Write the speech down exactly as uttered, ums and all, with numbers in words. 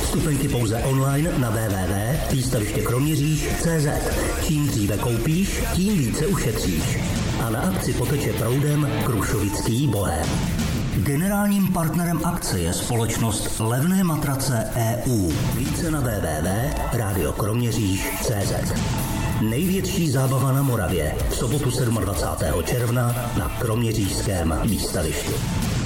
Vstupenky pouze online na w w w tečka výstaviště kroměříž tečka cé zet. Čím dříve koupíš, tím více ušetříš. A na akci poteče proudem Krušovický bohém. Generálním partnerem akce je společnost Levné matrace E U. Více na w w w tečka rádio kroměříž tečka cé zet. Největší zábava na Moravě v sobotu dvacátého sedmého června na kroměřížském výstavišti.